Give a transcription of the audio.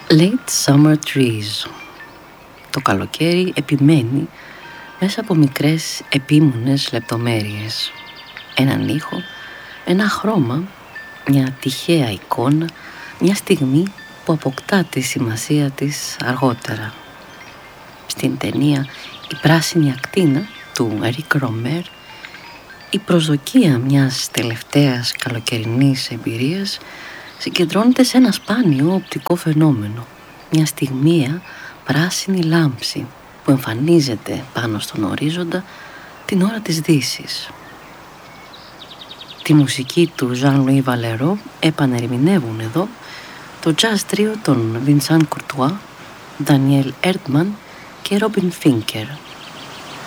Late Summer Trees. Το καλοκαίρι επιμένει μέσα από μικρές επίμονες λεπτομέρειες. Έναν ήχο, ένα χρώμα, μια τυχαία εικόνα, μια στιγμή που αποκτά τη σημασία της αργότερα. Στην ταινία «Η πράσινη ακτίνα» του Ερίκ Ρομέρ, η προσδοκία μιας τελευταίας καλοκαιρινής εμπειρίας συγκεντρώνεται σε ένα σπάνιο οπτικό φαινόμενο, μια στιγμιαία πράσινη λάμψη που εμφανίζεται πάνω στον ορίζοντα την ώρα της δύσης. Τη μουσική του Jean-Louis Valero επανερμηνεύουν εδώ το jazz τρίο των Vincent Courtois, Daniel Erdmann και Robin Fincker.